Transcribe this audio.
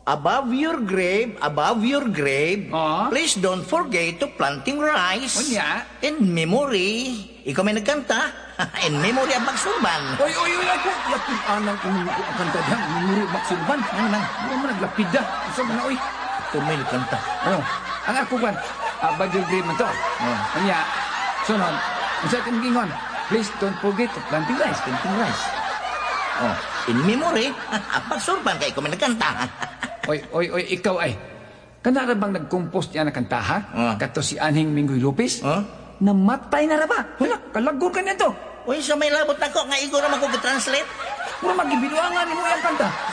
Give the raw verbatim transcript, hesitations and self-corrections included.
Above your grave, above your grave, Oh. please don't forget to planting rice. Unya? In memory. Ikaw may nagkanta. In memory of Magsulban. Oy, oy, oy, ako, lapid anang kung ang kanta diyan, Mimuri Magsulban. Ano nang, hindi mo naglapid da. Gusto mo na, oy. Ito may nagkanta. Ano, ang ako ban, above your grave man to. Oh. Unya, sunod, ang sa ating gingon, please don't forget to planting rice, planting rice. Oh, in memory of Magsulban. Kaya ikaw may nagkanta. Oy, oy, oy, ikaw ay, kanara bang nag-compose niya na kanta, ha? Ah. Kato si Anhing Minggoy Lopez? Ah? Namatay na ra ba? Hala, kalagor ka nito. Uy, sa may labot na ko, nga ikaw naman ko translate. Puro magibiduangan mo yung kanta.